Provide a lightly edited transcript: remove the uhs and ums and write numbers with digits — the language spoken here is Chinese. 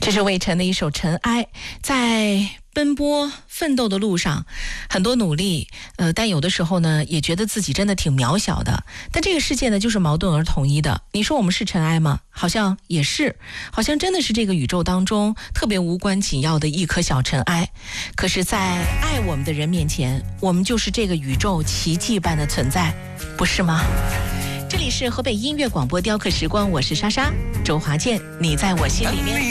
这是魏晨的一首《尘埃》。在奔波奋斗的路上，很多努力，但有的时候呢，也觉得自己真的挺渺小的。但这个世界呢，就是矛盾而统一的。你说我们是尘埃吗？好像也是，好像真的是这个宇宙当中特别无关紧要的一颗小尘埃。可是，在爱我们的人面前，我们就是这个宇宙奇迹般的存在，不是吗？这里是河北音乐广播雕刻时光，我是莎莎，周华健，你在我心里面。